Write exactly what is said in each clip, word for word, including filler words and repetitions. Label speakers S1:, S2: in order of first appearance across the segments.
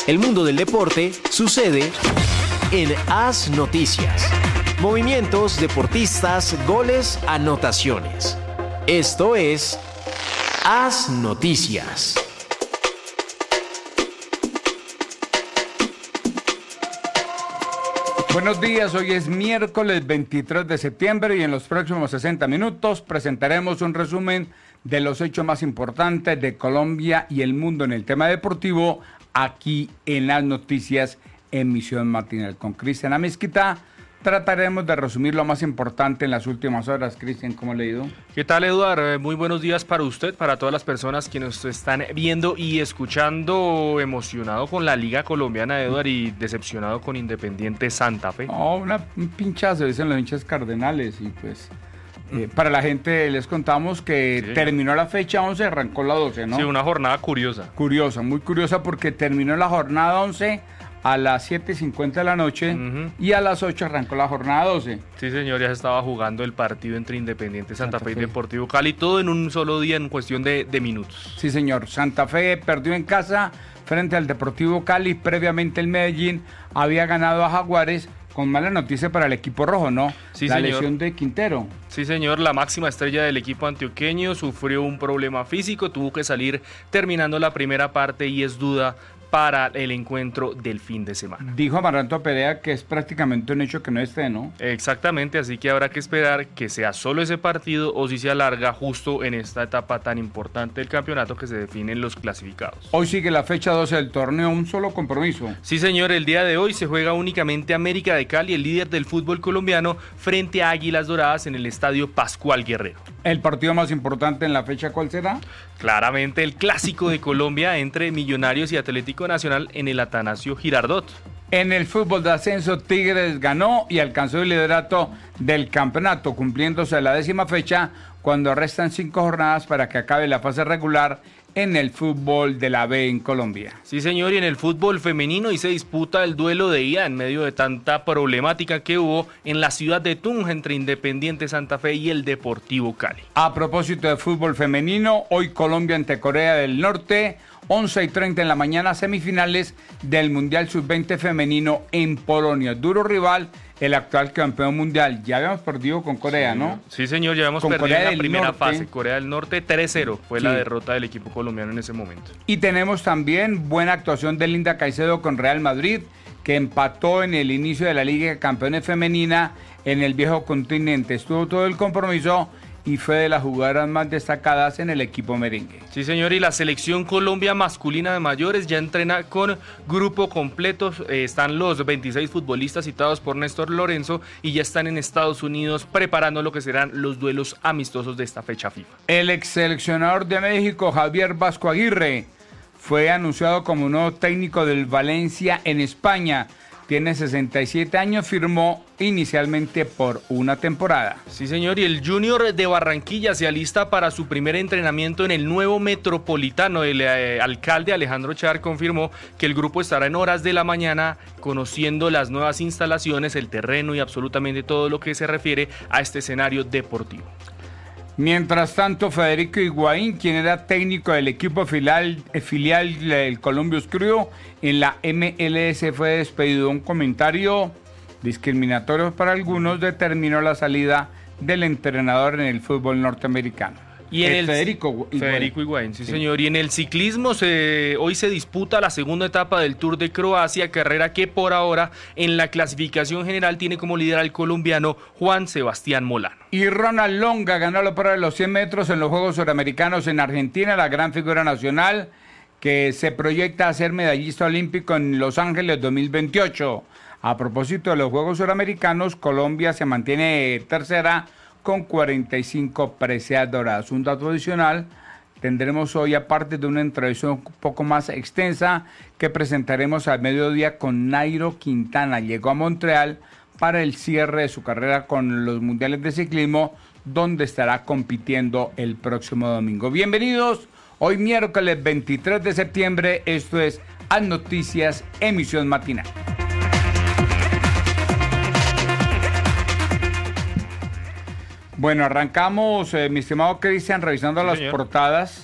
S1: El mundo del deporte sucede en Haz Noticias. Movimientos, deportistas, goles, anotaciones. Esto es Haz Noticias.
S2: Buenos días, hoy es miércoles veintitrés de septiembre y en los próximos sesenta minutos presentaremos un resumen de los hechos más importantes de Colombia y el mundo en el tema deportivo aquí en Las Noticias, emisión matinal. Con Cristian Amezquita trataremos de resumir lo más importante en las últimas horas. Cristian, ¿cómo le ha ido?
S3: ¿Qué tal, Eduardo? Muy buenos días para usted, para todas las personas que nos están viendo y escuchando. Emocionado con la Liga Colombiana, Eduardo, y decepcionado con Independiente Santa Fe.
S2: Oh, una, un pinchazo, dicen los hinchas cardenales, y pues... Eh, para la gente les contamos que sí. Terminó la fecha once, arrancó la doce, ¿no?
S3: Sí, una jornada curiosa.
S2: Curiosa, muy curiosa porque terminó la jornada once a las siete y cincuenta de la noche uh-huh. y a las ocho arrancó la jornada doce.
S3: Sí, señor, ya se estaba jugando el partido entre Independiente Santa, Santa Fe y Deportivo Cali, todo en un solo día en cuestión de, de minutos.
S2: Sí, señor, Santa Fe perdió en casa frente al Deportivo Cali, previamente el Medellín había ganado a Jaguares. Con mala noticia para el equipo rojo, ¿no?
S3: Sí,
S2: la
S3: señor.
S2: Lesión de Quintero.
S3: Sí, señor, la máxima estrella del equipo antioqueño sufrió un problema físico, tuvo que salir terminando la primera parte y es duda para el encuentro del fin de semana.
S2: Dijo Amaranto Perea que es prácticamente un hecho que no esté, ¿no?
S3: Exactamente, así que habrá que esperar que sea solo ese partido o si se alarga justo en esta etapa tan importante del campeonato que se definen los clasificados.
S2: Hoy sigue la fecha doce del torneo, un solo compromiso.
S3: Sí, señor, el día de hoy se juega únicamente América de Cali, el líder del fútbol colombiano, frente a Águilas Doradas en el estadio Pascual Guerrero.
S2: ¿El partido más importante en la fecha cuál será?
S3: Claramente el clásico de Colombia entre Millonarios y Atlético Nacional en el Atanasio Girardot.
S2: En el fútbol de ascenso, Tigres ganó y alcanzó el liderato del campeonato, cumpliéndose la décima fecha cuando restan cinco jornadas para que acabe la fase regular en el fútbol de la B en Colombia.
S3: Sí, señor, y en el fútbol femenino y se disputa el duelo de ida en medio de tanta problemática que hubo en la ciudad de Tunja entre Independiente Santa Fe y el Deportivo Cali.
S2: A propósito de fútbol femenino, hoy Colombia ante Corea del Norte, once y treinta en la mañana, semifinales del Mundial sub veinte femenino en Polonia. Duro rival, el actual campeón mundial. Ya habíamos perdido con Corea,
S3: sí,
S2: ¿no?
S3: Sí, señor, ya habíamos con perdido Corea en la primera norte. fase. Corea del Norte tres cero fue sí. la derrota del equipo colombiano en ese momento.
S2: Y tenemos también buena actuación de Linda Caicedo con Real Madrid, que empató en el inicio de la Liga de Campeones Femenina en el viejo continente. Estuvo todo el compromiso y fue de las jugadoras más destacadas en el equipo merengue.
S3: Sí, señor, y la selección Colombia masculina de mayores ya entrena con grupo completo. Eh, están los veintiséis futbolistas citados por Néstor Lorenzo y ya están en Estados Unidos preparando lo que serán los duelos amistosos de esta fecha FIFA.
S2: El ex seleccionador de México, Javier Vasco Aguirre, fue anunciado como nuevo técnico del Valencia en España. Tiene sesenta y siete años, firmó inicialmente por una temporada.
S3: Sí, señor, y el Junior de Barranquilla se alista para su primer entrenamiento en el nuevo Metropolitano. El eh, alcalde Alejandro Char confirmó que el grupo estará en horas de la mañana conociendo las nuevas instalaciones, el terreno y absolutamente todo lo que se refiere a este escenario deportivo.
S2: Mientras tanto, Federico Higuaín, quien era técnico del equipo filial, filial del Columbus Crew en la M L S, fue despedido. Un comentario discriminatorio para algunos determinó la salida del entrenador en el fútbol norteamericano.
S3: Y en
S2: el
S3: el
S2: Federico Higuaín.
S3: Federico Higuaín, sí, sí señor. Y en el ciclismo se, hoy se disputa la segunda etapa del Tour de Croacia, carrera que por ahora en la clasificación general tiene como líder al colombiano Juan Sebastián Molano.
S2: Y Ronald Longa ganó la prueba de los cien metros en los Juegos Suramericanos en Argentina, la gran figura nacional que se proyecta a ser medallista olímpico en Los Ángeles dos mil veintiocho. A propósito de los Juegos Suramericanos, Colombia se mantiene tercera con cuarenta y cinco preseas doradas. Un dato adicional, tendremos hoy, aparte de una entrevista un poco más extensa que presentaremos al mediodía con Nairo Quintana. Llegó a Montreal para el cierre de su carrera con los mundiales de ciclismo, donde estará compitiendo el próximo domingo. Bienvenidos, hoy miércoles veintitrés de septiembre, esto es Haz Noticias, emisión matinal. Bueno, arrancamos, eh, mi estimado Cristian, revisando sí, las señor. portadas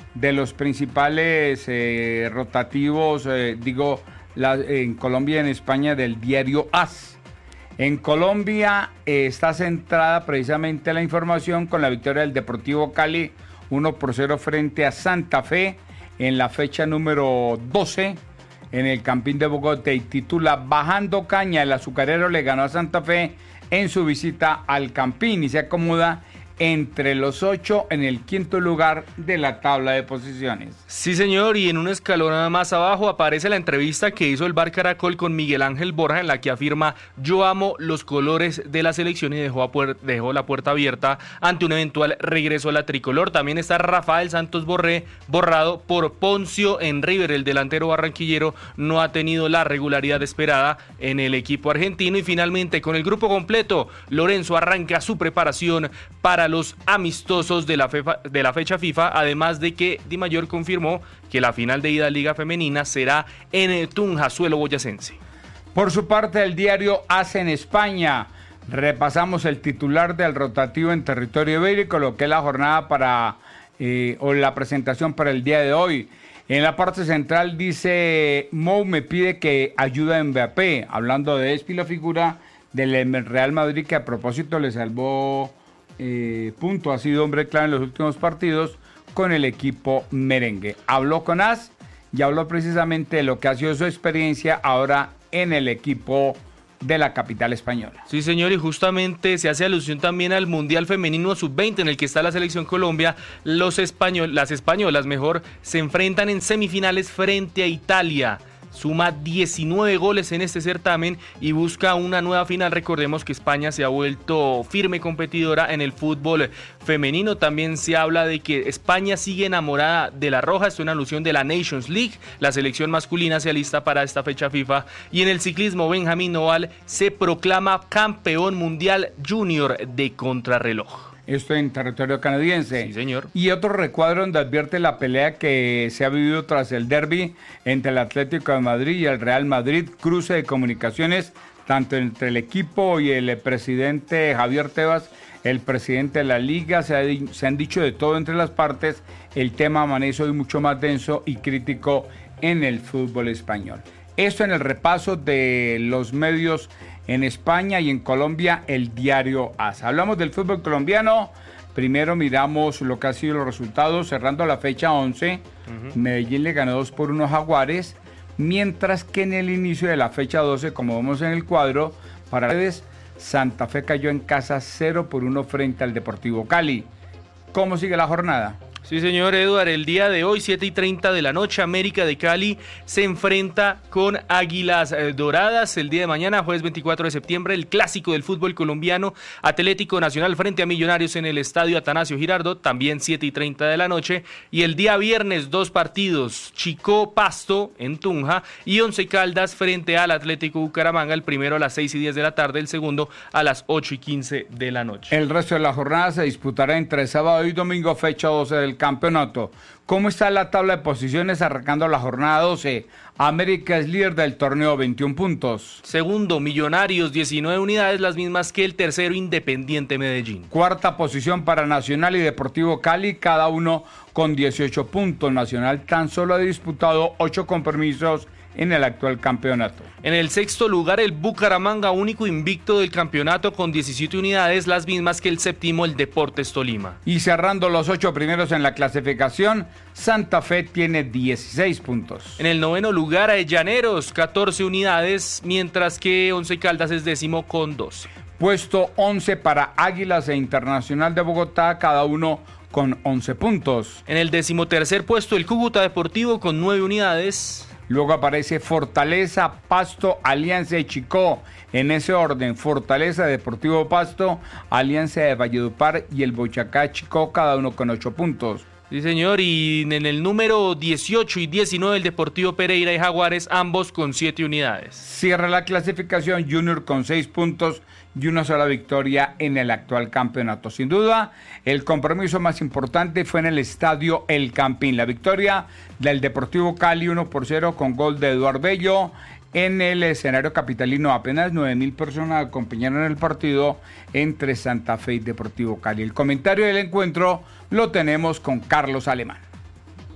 S2: de los principales eh, rotativos, eh, digo, la, en Colombia y en España, del diario AS. En Colombia eh, está centrada precisamente la información con la victoria del Deportivo Cali uno por cero frente a Santa Fe en la fecha número doce en el Campín de Bogotá, y titula Bajando Caña. El azucarero le ganó a Santa Fe en su visita al Campín y se acomoda entre los ocho en el quinto lugar de la tabla de posiciones.
S3: Sí, señor, y en un escalón más abajo aparece la entrevista que hizo el Bar Caracol con Miguel Ángel Borja, en la que afirma: yo amo los colores de la selección, y dejó, a puer- dejó la puerta abierta ante un eventual regreso a la tricolor. También está Rafael Santos Borré, borrado por Poncio en River. El delantero barranquillero no ha tenido la regularidad esperada en el equipo argentino. Y finalmente, con el grupo completo, Lorenzo arranca su preparación para los amistosos de la, fefa, de la fecha FIFA, además de que Di Mayor confirmó que la final de ida a Liga Femenina será en Tunja, suelo boyacense.
S2: Por su parte, el diario AS en España, repasamos el titular del rotativo en territorio ibérico, lo que es la jornada para, eh, o la presentación para el día de hoy. En la parte central dice: Mou me pide que ayude a Mbappé, hablando de Espi, la figura del Real Madrid, que a propósito le salvó Eh, punto, ha sido hombre clave en los últimos partidos con el equipo merengue. Habló con AS y habló precisamente de lo que ha sido su experiencia ahora en el equipo de la capital española.
S3: Sí, señor, y justamente se hace alusión también al Mundial Femenino sub veinte, en el que está la selección Colombia. Los español, las españolas, mejor, se enfrentan en semifinales frente a Italia. Suma diecinueve goles en este certamen y busca una nueva final. Recordemos que España se ha vuelto firme competidora en el fútbol femenino. También se habla de que España sigue enamorada de la roja. Esto es una alusión de la Nations League. La selección masculina se alista para esta fecha FIFA. Y en el ciclismo, Benjamín Noval se proclama campeón mundial junior de contrarreloj.
S2: Esto en territorio canadiense.
S3: Sí, señor.
S2: Y otro recuadro donde advierte la pelea que se ha vivido tras el derbi entre el Atlético de Madrid y el Real Madrid. Cruce de comunicaciones tanto entre el equipo y el presidente Javier Tebas, el presidente de la liga. Se, ha, se han dicho de todo entre las partes. El tema amanece hoy mucho más denso y crítico en el fútbol español. Esto en el repaso de los medios en España, y en Colombia, el diario AS. Hablamos del fútbol colombiano. Primero miramos lo que han sido los resultados. Cerrando la fecha once, uh-huh. Medellín le ganó dos por uno a Jaguares, mientras que en el inicio de la fecha doce, como vemos en el cuadro, para ustedes, Santa Fe cayó en casa cero por uno frente al Deportivo Cali. ¿Cómo sigue la jornada?
S3: Sí, señor Eduard, el día de hoy, siete y treinta de la noche, América de Cali se enfrenta con Águilas Doradas. El día de mañana, jueves veinticuatro de septiembre, el clásico del fútbol colombiano, Atlético Nacional frente a Millonarios en el estadio Atanasio Girardot, también siete y treinta de la noche. Y el día viernes, dos partidos, Chicó Pasto en Tunja y Once Caldas frente al Atlético Bucaramanga, el primero a las seis y diez de la tarde, el segundo a las ocho y quince de la noche.
S2: El resto de la jornada se disputará entre sábado y domingo, fecha doce del campeonato. ¿Cómo está la tabla de posiciones arrancando la jornada doce? América es líder del torneo, veintiún puntos.
S3: Segundo, Millonarios, diecinueve unidades, las mismas que el tercero, Independiente Medellín.
S2: Cuarta posición para Nacional y Deportivo Cali, cada uno con dieciocho puntos. Nacional tan solo ha disputado ocho compromisos en el actual campeonato.
S3: En el sexto lugar, el Bucaramanga, único invicto del campeonato con diecisiete unidades, las mismas que el séptimo, el Deportes Tolima.
S2: Y cerrando los ocho primeros en la clasificación, Santa Fe tiene dieciséis puntos.
S3: En el noveno lugar, Llaneros, catorce unidades, mientras que Once Caldas es décimo con doce.
S2: Puesto once para Águilas e Internacional de Bogotá, cada uno con once puntos.
S3: En el decimotercer puesto, el Cúcuta Deportivo con nueve unidades.
S2: Luego aparece Fortaleza, Pasto, Alianza y Chicó. En ese orden, Fortaleza, Deportivo Pasto, Alianza de Valledupar y el Boyacá Chicó, cada uno con ocho puntos.
S3: Sí, señor, y en el número dieciocho y diecinueve, el Deportivo Pereira y Jaguares, ambos con siete unidades.
S2: Cierra la clasificación Junior con seis puntos y una sola victoria en el actual campeonato. Sin duda, el compromiso más importante fue en el estadio El Campín. La victoria del Deportivo Cali uno por cero con gol de Eduardo Bello. En el escenario capitalino, apenas nueve mil personas acompañaron el partido entre Santa Fe y Deportivo Cali. El comentario del encuentro lo tenemos con Carlos Alemán.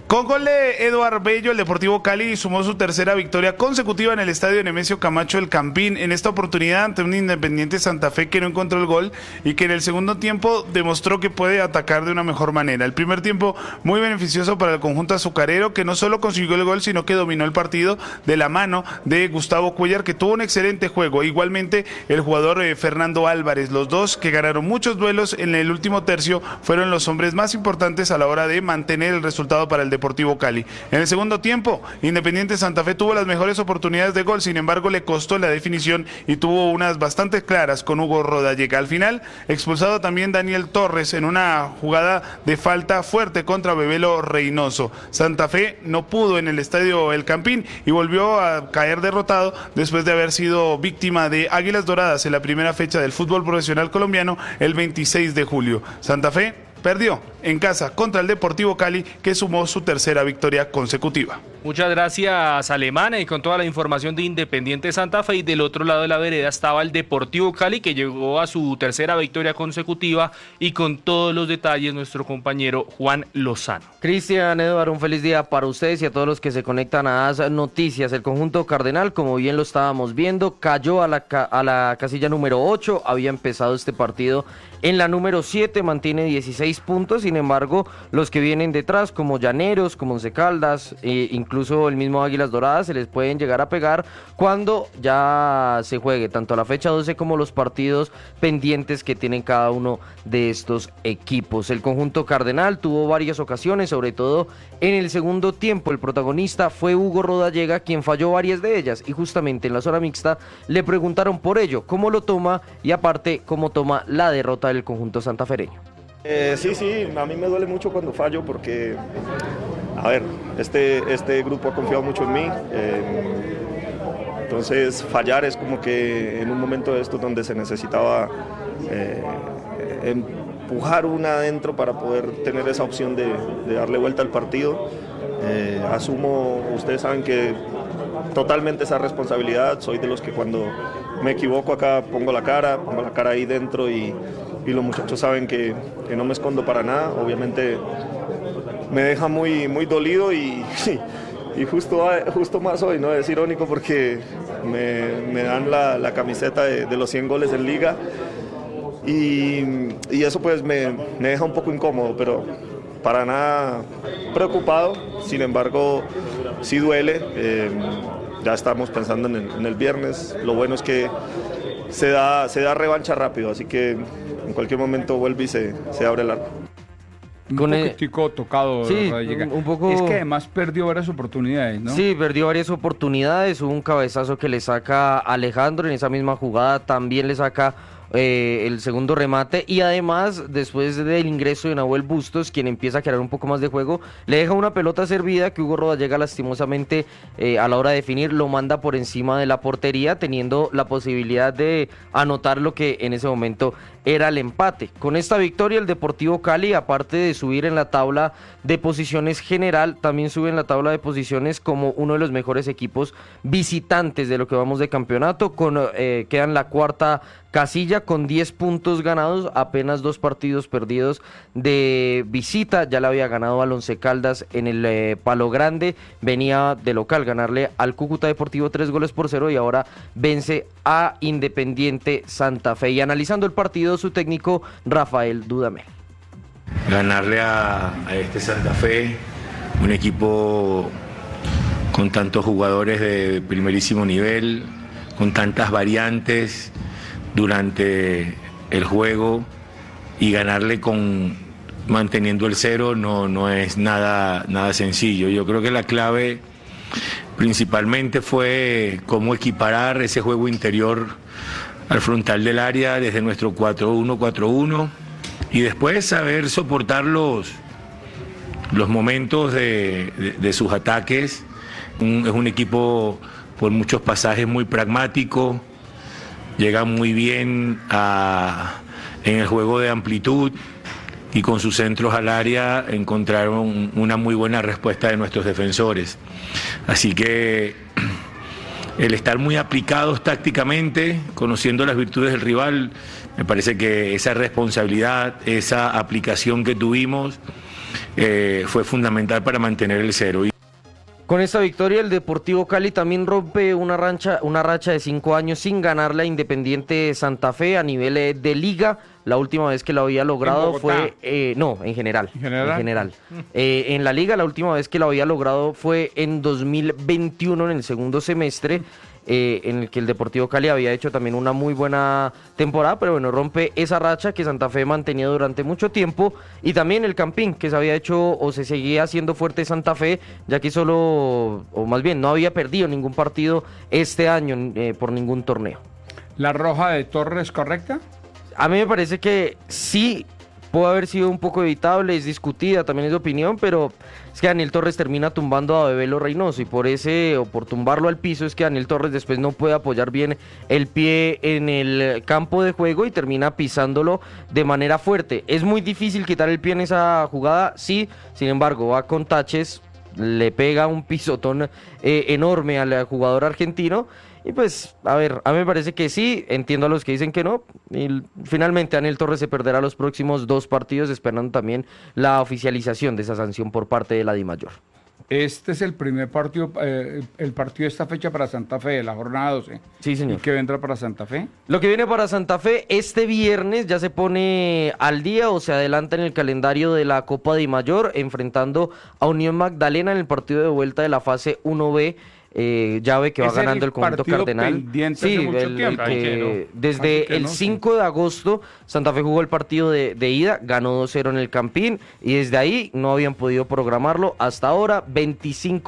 S4: Con gol de Eduard Bello, el Deportivo Cali sumó su tercera victoria consecutiva en el estadio Nemesio Camacho del Campín, en esta oportunidad ante un Independiente Santa Fe que no encontró el gol y que en el segundo tiempo demostró que puede atacar de una mejor manera. El primer tiempo muy beneficioso para el conjunto azucarero, que no solo consiguió el gol, sino que dominó el partido de la mano de Gustavo Cuellar, que tuvo un excelente juego. Igualmente el jugador eh, Fernando Álvarez, los dos que ganaron muchos duelos en el último tercio, fueron los hombres más importantes a la hora de mantener el resultado para el Deportivo Cali. En el segundo tiempo, Independiente Santa Fe tuvo las mejores oportunidades de gol, sin embargo le costó la definición y tuvo unas bastante claras con Hugo Rodallega. Al final, expulsado también Daniel Torres en una jugada de falta fuerte contra Bebelo Reynoso. Santa Fe no pudo en el estadio El Campín y volvió a caer derrotado después de haber sido víctima de Águilas Doradas en la primera fecha del fútbol profesional colombiano el veintiséis de julio. Santa Fe perdió en casa contra el Deportivo Cali, que sumó su tercera victoria consecutiva.
S3: Muchas gracias, Alemana, y con toda la información de Independiente Santa Fe. Y del otro lado de la vereda estaba el Deportivo Cali, que llegó a su tercera victoria consecutiva, y con todos los detalles nuestro compañero Juan Lozano.
S5: Cristian, Eduardo, un feliz día para ustedes y a todos los que se conectan a las noticias. El conjunto cardenal, como bien lo estábamos viendo, cayó a la, ca a la casilla número ocho, había empezado este partido en la número siete, mantiene dieciséis puntos, sin embargo, los que vienen detrás, como Llaneros, como Once Caldas, e incluso el mismo Águilas Doradas, se les pueden llegar a pegar cuando ya se juegue tanto la fecha doce como los partidos pendientes que tienen cada uno de estos equipos. El conjunto cardenal tuvo varias ocasiones, sobre todo en el segundo tiempo. El protagonista fue Hugo Rodallega, quien falló varias de ellas, y justamente en la zona mixta le preguntaron por ello, cómo lo toma y aparte cómo toma la derrota del conjunto santafereño.
S6: Eh, sí, sí, a mí me duele mucho cuando fallo porque, a ver, este, este grupo ha confiado mucho en mí, eh, entonces fallar es como que en un momento de estos donde se necesitaba eh, empujar una adentro para poder tener esa opción de, de darle vuelta al partido. Eh, asumo, ustedes saben que totalmente esa responsabilidad, soy de los que cuando me equivoco acá pongo la cara, pongo la cara ahí dentro y, y los muchachos saben que, que no me escondo para nada. Obviamente me deja muy, muy dolido y, y justo, justo más hoy, ¿no? Es irónico porque me, me dan la, la camiseta de, de los cien goles en liga y, y eso pues me, me deja un poco incómodo, pero para nada preocupado. Sin embargo, sí duele. Eh, ya estamos pensando en el, en el viernes. Lo bueno es que se da, se da revancha rápido, así que en cualquier momento vuelve y se, se abre el arco.
S2: Un
S5: Con
S2: poquitico el... tocado.
S5: Sí, un, un poco...
S2: Es que además perdió varias oportunidades, ¿no?
S5: Sí, perdió varias oportunidades. Hubo un cabezazo que le saca Alejandro en esa misma jugada. También le saca eh, el segundo remate. Y además, después del ingreso de Nahuel Bustos, quien empieza a crear un poco más de juego, le deja una pelota servida que Hugo Rodallega lastimosamente eh, a la hora de definir lo manda por encima de la portería, teniendo la posibilidad de anotar lo que en ese momento era el empate. Con esta victoria el Deportivo Cali, aparte de subir en la tabla de posiciones general, también sube en la tabla de posiciones como uno de los mejores equipos visitantes de lo que vamos de campeonato. Con eh, queda en la cuarta casilla con diez puntos ganados, apenas dos partidos perdidos de visita. Ya le había ganado al Once Caldas en el eh, Palo Grande, venía de local ganarle al Cúcuta Deportivo tres goles por cero y ahora vence a Independiente Santa Fe. Y analizando el partido, su técnico Rafael Dudamel.
S7: Ganarle a, a este Santa Fe, un equipo con tantos jugadores de primerísimo nivel, con tantas variantes durante el juego, y ganarle con manteniendo el cero no, no es nada, nada sencillo. Yo creo que la clave principalmente fue cómo equiparar ese juego interior al frontal del área desde nuestro cuatro uno cuatro uno y después saber soportar los, los momentos de, de, de sus ataques. Un, es un equipo por muchos pasajes muy pragmático, llega muy bien a, en el juego de amplitud, y con sus centros al área encontraron una muy buena respuesta de nuestros defensores. Así que el estar muy aplicados tácticamente, conociendo las virtudes del rival, me parece que esa responsabilidad, esa aplicación que tuvimos eh, fue fundamental para mantener el cero. Y
S5: con esta victoria, el Deportivo Cali también rompe una, rancha, una racha de cinco años sin ganarle a Independiente Santa Fe a nivel eh, de liga. La última vez que lo había logrado fue... Eh, no, en general.
S2: ¿En general?
S5: En, general. Eh, en la liga, la última vez que lo había logrado fue en dos mil veintiuno, en el segundo semestre, eh, en el que el Deportivo Cali había hecho también una muy buena temporada, pero bueno, rompe esa racha que Santa Fe mantenía durante mucho tiempo, y también el Campín, que se había hecho o se seguía haciendo fuerte Santa Fe, ya que solo, o más bien, no había perdido ningún partido este año eh, por ningún torneo.
S2: ¿La roja de Torres correcta?
S5: A mí me parece que sí puede haber sido un poco evitable, es discutida, también es de opinión, pero es que Daniel Torres termina tumbando a Bebelo Reynoso, y por ese, o por tumbarlo al piso, es que Daniel Torres después no puede apoyar bien el pie en el campo de juego y termina pisándolo de manera fuerte. Es muy difícil quitar el pie en esa jugada, sí, sin embargo, va con taches, le pega un pisotón eh, enorme al jugador argentino. Y pues, a ver, a mí me parece que sí, entiendo a los que dicen que no, y finalmente Daniel Torres se perderá los próximos dos partidos, esperando también la oficialización de esa sanción por parte de la DIMAYOR.
S2: Este es el primer partido, eh, el partido de esta fecha para Santa Fe, la jornada doce.
S5: Sí, señor.
S2: ¿Y qué vendrá para Santa Fe?
S5: Lo que viene para Santa Fe este viernes ya se pone al día o se adelanta en el calendario de la Copa DIMAYOR, enfrentando a Unión Magdalena en el partido de vuelta de la fase uno B. Eh, llave que va ganando el conjunto cardenal. Sí,
S2: hace mucho
S5: el, el
S2: tiempo.
S5: que,
S3: que no.
S5: desde
S2: que
S5: el
S2: no,
S5: cinco de agosto Santa Fe jugó el partido de, de ida, ganó dos cero en el Campín, y desde ahí no habían podido programarlo hasta ahora. Veinticinco